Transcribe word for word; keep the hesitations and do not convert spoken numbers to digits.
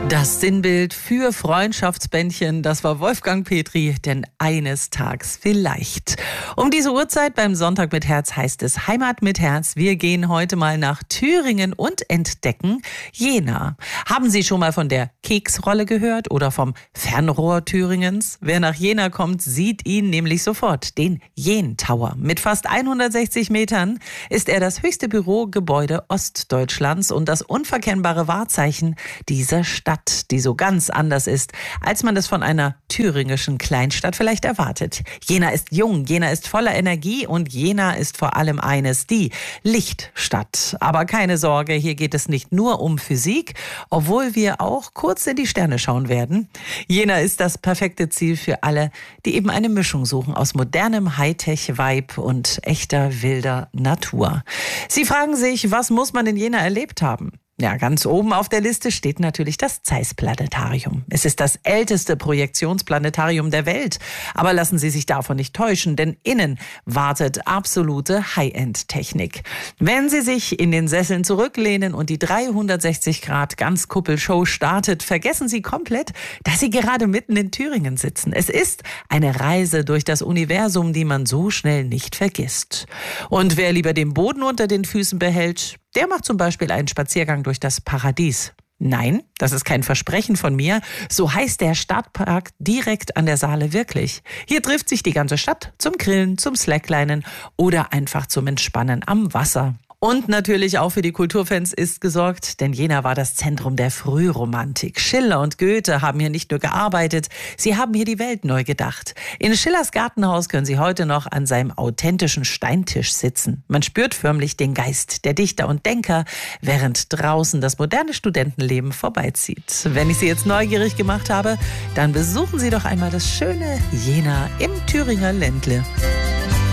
Das Sinnbild für Freundschaftsbändchen, das war Wolfgang Petri, denn eines Tages vielleicht. Um diese Uhrzeit beim Sonntag mit Herz heißt es Heimat mit Herz. Wir gehen heute mal nach Thüringen und entdecken Jena. Haben Sie schon mal von der Keksrolle gehört oder vom Fernrohr Thüringens? Wer nach Jena kommt, sieht ihn nämlich sofort, den Jen Tower. Mit fast hundertsechzig Metern ist er das höchste Bürogebäude Ostdeutschlands und das unverkennbare Wahrzeichen dieser Stadt, die so ganz anders ist, als man es von einer thüringischen Kleinstadt vielleicht erwartet. Jena ist jung, Jena ist voller Energie und Jena ist vor allem eines, die Lichtstadt. Aber keine Sorge, hier geht es nicht nur um Physik, obwohl wir auch kurz in die Sterne schauen werden. Jena ist das perfekte Ziel für alle, die eben eine Mischung suchen aus modernem Hightech-Vibe und echter wilder Natur. Sie fragen sich, was muss man in Jena erlebt haben? Ja, ganz oben auf der Liste steht natürlich das Zeiss Planetarium. Es ist das älteste Projektionsplanetarium der Welt. Aber lassen Sie sich davon nicht täuschen, denn innen wartet absolute High-End-Technik. Wenn Sie sich in den Sesseln zurücklehnen und die dreihundertsechzig Grad Ganzkuppel-Show startet, vergessen Sie komplett, dass Sie gerade mitten in Thüringen sitzen. Es ist eine Reise durch das Universum, die man so schnell nicht vergisst. Und wer lieber den Boden unter den Füßen behält, der macht zum Beispiel einen Spaziergang durch das Paradies. Nein, das ist kein Versprechen von mir. So heißt der Stadtpark direkt an der Saale wirklich. Hier trifft sich die ganze Stadt zum Grillen, zum Slacklinen oder einfach zum Entspannen am Wasser. Und natürlich auch für die Kulturfans ist gesorgt, denn Jena war das Zentrum der Frühromantik. Schiller und Goethe haben hier nicht nur gearbeitet, sie haben hier die Welt neu gedacht. In Schillers Gartenhaus können Sie heute noch an seinem authentischen Steintisch sitzen. Man spürt förmlich den Geist der Dichter und Denker, während draußen das moderne Studentenleben vorbeizieht. Wenn ich Sie jetzt neugierig gemacht habe, dann besuchen Sie doch einmal das schöne Jena im Thüringer Ländle.